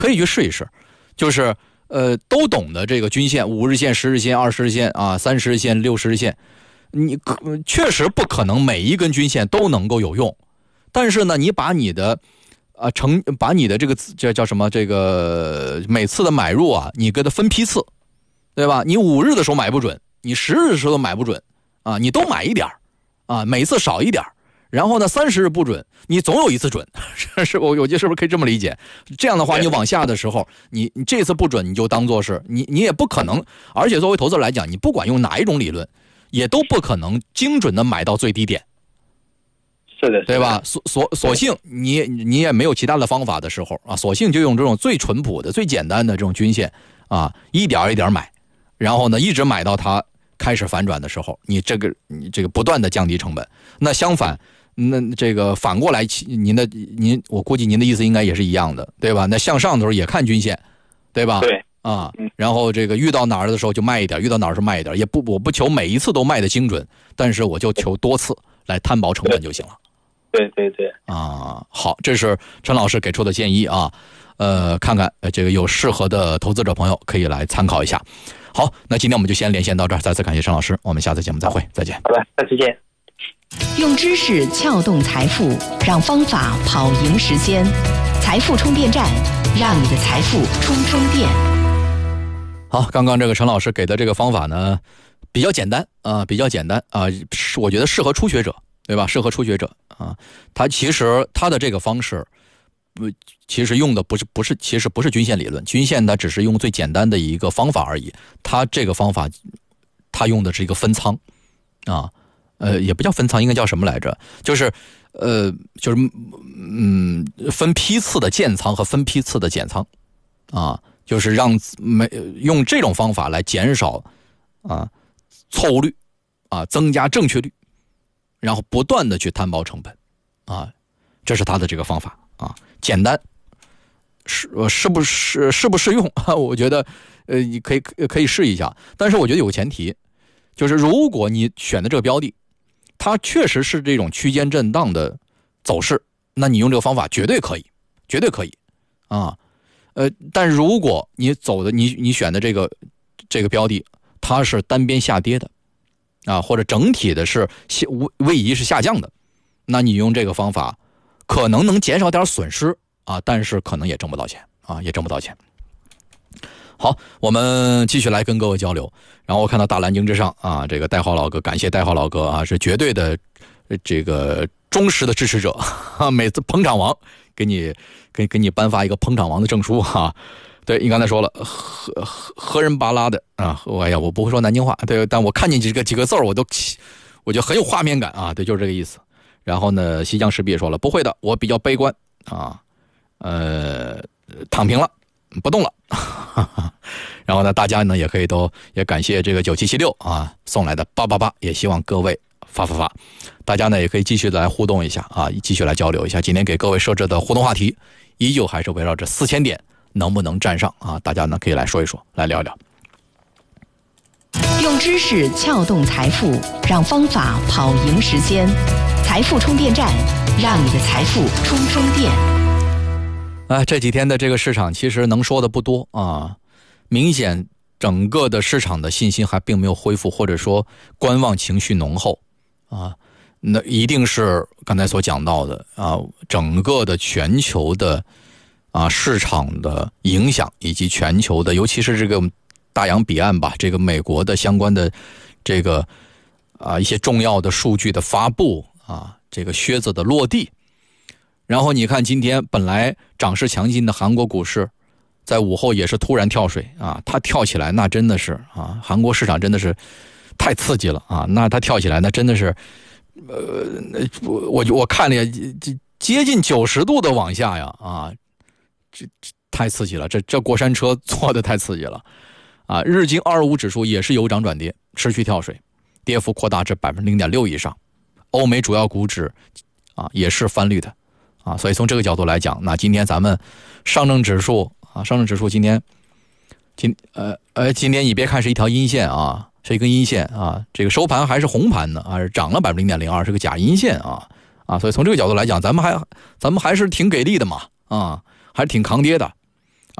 可以去试一试，就是都懂得这个均线，5日线、10日线、20日线啊、30日线、60日线，你确实不可能每一根均线都能够有用，但是呢，你把你的把你的这个叫什么这个每次的买入啊，你给它分批次，对吧？你5日的时候买不准，你10日的时候买不准啊，你都买一点啊，每次少一点。然后呢，30日不准，你总有一次准，我觉得是不是可以这么理解？这样的话，你往下的时候，你这次不准，你就当做是你也不可能，而且作为投资者来讲，你不管用哪一种理论，也都不可能精准的买到最低点。 是的， 对吧？索性你也没有其他的方法的时候啊，索性就用这种最淳朴的、最简单的这种均线啊，一点一点买，然后呢，一直买到它开始反转的时候，你这个不断的降低成本。那相反。那这个反过来，我估计您的意思应该也是一样的，对吧？那向上的时候也看均线，对吧？ 对啊，然后这个遇到哪儿的时候就卖一点，遇到哪儿是卖一点，我不求每一次都卖的精准，但是我就求多次来摊薄成本就行了。 对对对啊，好，这是陈老师给出的建议啊，看看这个有适合的投资者朋友可以来参考一下。好，那今天我们就先连线到这儿，再次感谢陈老师，我们下次节目再会，再见。 好的，下次见。 用知识撬动财富，让方法跑赢时间。财富充电站，让你的财富充电。 好，刚刚这个陈老师给的这个方法呢，比较简单啊，我觉得适合初学者，对吧？适合初学者啊，其实他的这个方式，其实用的不是均线理论，均线它只是用最简单的一个方法而已。他这个方法，他用的是一个分仓啊。也不叫分仓，应该叫什么来着？就是分批次的建仓和分批次的减仓，啊，就是用这种方法来减少错误率，啊，增加正确率，然后不断的去摊薄成本，啊，这是他的这个方法啊，简单，适不适用？我觉得你可以试一下，但是我觉得有个前提，就是如果你选的这个标的。它确实是这种区间震荡的走势，那你用这个方法绝对可以啊。但如果你选的这个标的，它是单边下跌的啊，或者整体的是位移是下降的，那你用这个方法可能能减少点损失啊，但是可能也挣不到钱啊，好，我们继续来跟各位交流。然后我看到大蓝鲸之上啊，这个代号老哥，感谢代号老哥啊，是绝对的这个忠实的支持者啊，每次捧场王给你颁发一个捧场王的证书哈。对，你刚才说了喝人巴拉的啊，哎呀，我不会说南京话，对，但我看见几个字我就很有画面感啊，对，就是这个意思。然后呢，西江石壁也说了，不会的，我比较悲观啊，躺平了。不动了，然后呢，大家呢也感谢这个9776啊送来的888，也希望各位发，大家呢也可以继续来互动一下啊，继续来交流一下。今天给各位设置的互动话题，依旧还是围绕着4000点能不能站上啊？大家呢可以来说一说，来聊一聊。 用知识撬动财富，让方法跑赢时间。财富充电站，让你的财富充电。 这几天的这个市场其实能说的不多啊，明显整个的市场的信心还并没有恢复，或者说观望情绪浓厚啊，那一定是刚才所讲到的啊，整个的全球的市场的影响，以及全球的，尤其是这个大洋彼岸吧，这个美国的相关的这个一些重要的数据的发布啊，这个靴子的落地。然后你看今天本来涨势强劲的韩国股市，在午后也是突然跳水啊，它跳起来那真的是啊，韩国市场真的是太刺激了啊，那它跳起来那真的是，我看了接近90度的往下呀啊，这太刺激了，这过山车坐的太刺激了啊！日经225指数也是由涨转跌，持续跳水，跌幅扩大至0.6%以上，欧美主要股指也是翻绿的。所以从这个角度来讲，那今天咱们上证指数今天你别看是一条阴线啊，是一根阴线啊，这个收盘还是红盘的啊，涨了0.02%，是个假阴线啊，所以从这个角度来讲，咱们还是挺给力的嘛啊，还是挺抗跌的